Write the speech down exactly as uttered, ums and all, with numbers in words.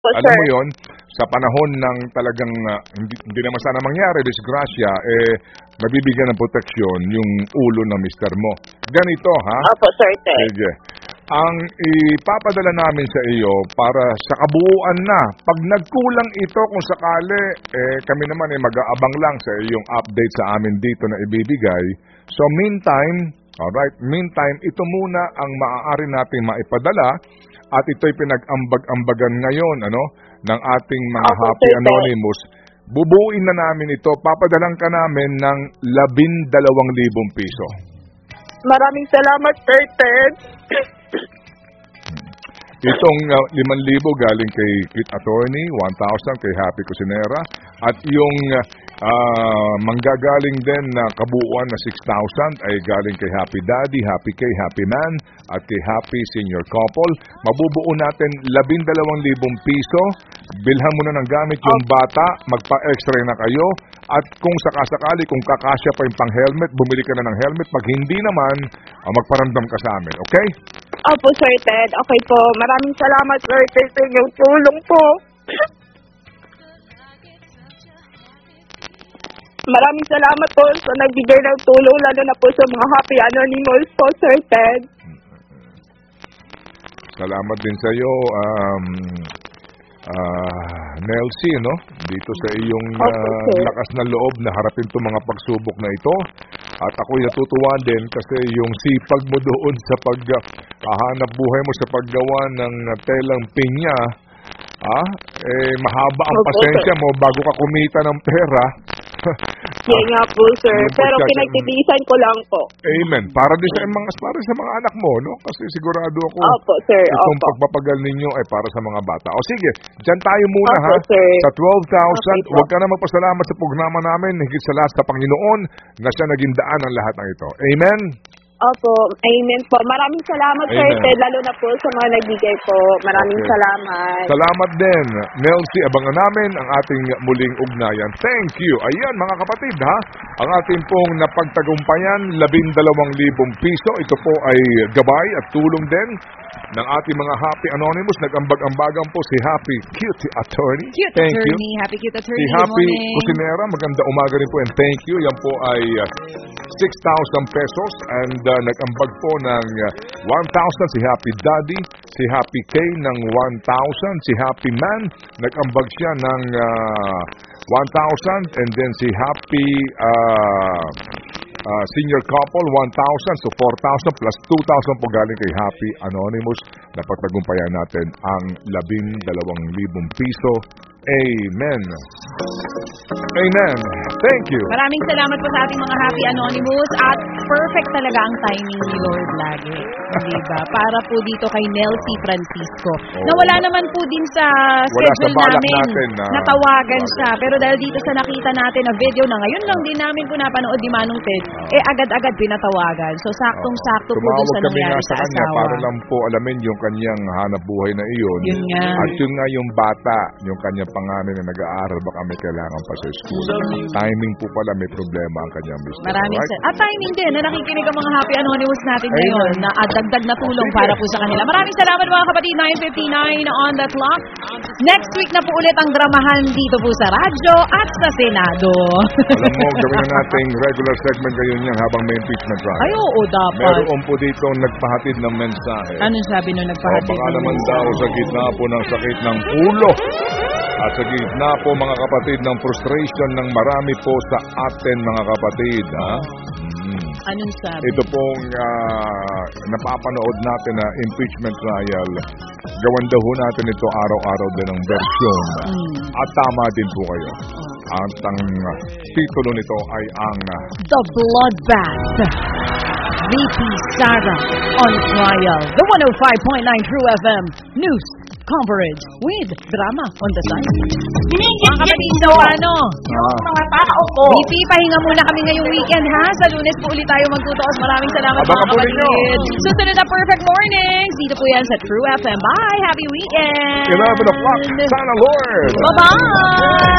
Alam sir. mo yon, sa panahon ng talagang uh, hindi, hindi naman sana mangyari, disgrasya, eh, mabibigyan ng proteksyon yung ulo ng mister mo. Ganito, ha? Opo, Sir Ted. Sige. Ang ipapadala namin sa iyo para sa kabuuan na, pag nagkulang ito kung sakali, eh, kami naman ay eh, mag-aabang lang sa iyong update sa amin dito na ibibigay. So meantime, alright, meantime, ito muna ang maaari nating maipadala at ito'y pinag-ambag-ambagan ngayon, ano, ng ating mga Opo, Happy Sir Ted. Anonymous. Bubuin na namin ito, papadalang ka namin ng labindalawang libong piso. Maraming salamat, Sir Ted. Itong uh, limang libo galing kay Cute Attorney, one thousand kay Happy Cusinera, at yung uh, manggagaling din na kabuuan na six thousand ay galing kay Happy Daddy, Happy K, Happy Man, at kay Happy Senior Couple. Mabubuo natin labindalawang libong piso. Bilhan mo na ng gamit yung bata, magpa-extra na kayo, at kung sakasakali, kung kakasya pa yung pang-helmet, bumili ka na ng helmet. Pag hindi naman, uh, magparandam ka sa amin, okay? Opo, Sir Ted. Okay po. Maraming salamat, Sir Ted, sa inyong tulong po. Maraming salamat po sa nagbigay ng tulong, lalo na po sa mga Happy Anonymous po, Sir Ted. Salamat din sa iyo, um, uh, Nelsie, no? Dito sa iyong uh, lakas na loob na harapin itong mga pagsubok na ito. At ako'y natutuwa din kasi yung sipag mo doon sa paghahanap buhay mo sa paggawa ng telang pinya, ah, eh, mahaba ang pasensya mo bago ka kumita ng pera. Yan nga po, sir. Pero pinagtitiisan ko lang po. Amen. Para din sa mga para sa mga anak mo, no? Kasi sigurado ako. Opo, sir. Itong Opo. pagpapagal ninyo ay para sa mga bata. O sige, diyan tayo muna, Opo, ha. sir. Sa twelve thousand, Okay po. huwag ka na magpasalamat sa programa namin, higit sa lahat sa Panginoon na siya naging daan ang lahat ng ito. Amen. Opo. Amen po. Maraming salamat, Sir Amen. Ted, lalo na po sa mga nagbigay po. Maraming Okay. salamat. Salamat din, Nelsie. Abangan namin ang ating muling ugnayan. Thank you. Ayan, mga kapatid, ha? Ang ating pong napagtagumpayan, labindalawang libong piso. Ito po ay gabay at tulong din ng ating mga Happy Anonymous. Nag-ambag-ambagan po si Happy Cute Attorney. Cute Thank Attorney. you. Happy Cute Attorney. Si Good Happy morning. Cusinera, maganda umaga rin po and thank you. Yan po ay uh, six thousand pesos and uh, nag-ambag po ng uh, one thousand si Happy Daddy, si Happy K ng one thousand, si Happy Man, nag-ambag siya ng uh, one thousand and then si Happy uh, uh, Senior Couple one thousand, so four thousand plus two thousand po galing kay Happy Anonymous. Napagtagumpayan natin ang labindalawang libong piso. Amen. Amen. Thank you. Maraming salamat po sa ating mga Happy Anonymous at perfect talaga ang timing ni Lord lagi. Diba? Para po dito kay Nelsie Francisco. Oh. Na wala naman po din sa Wala schedule sa balak namin natin na natawagan siya. Pero dahil dito sa nakita natin na video na ngayon lang din namin po napanood ni Manong Ted, eh agad-agad pinatawagan. So saktong-sakto po doon sa Tumawag kami nga nangyari sa sa kanya asawa. para lang po alamin yung kanyang hanap buhay na iyon. Yun nga. At yun nga yung bata, yung kanyang panganay na nag-aaral, baka may kailangan pa sa school. Timing po pala may problema ang kanyang business. Maraming Alright? sa- At timing din na nakikinig ang mga Happy Anonymous natin Amen. ngayon na ah, dagdag na tulong Sige. para po sa kanila. Maraming salamat mga kapatid. nine fifty-nine on the clock. Next week na po ulit ang dramahan dito po sa radyo at sa Senado. Alam mo, gawin na nating regular segment kayo niyan habang may impeachment trial. Ay, oo, dapat. Meron po dito nagpahatid ng mensahe. Anong sabi nung O nagpahatid? baka ng naman mensahe? daw sa gitna po ng sakit ng ulo. At sa gitna po mga kapatid ng frustration ng marami po sa atin mga kapatid. Ha? Mm. Anong sabi? Ito pong ah, napapanood natin na impeachment trial. Gawan daw ho natin ito araw-araw din ng versyon. Mm. At tama din po kayo. At ang ah, titulo nito ay ang ah, The Bloodbath. V P Sara on trial. The one oh five point nine True F M News coverage with drama on the side. Mga kapatid, so ano? ah, Mga tao ko. V P, pahinga muna kami ngayong weekend ha. Sa Lunes po ulit tayo magtutuos. Maraming salamat Abangan mga po ninyo. kapatid. Susunod na Perfect Mornings. Dito po yan sa True F M. Bye! Happy weekend! eleven o'clock. Sana Lord! Bye-bye!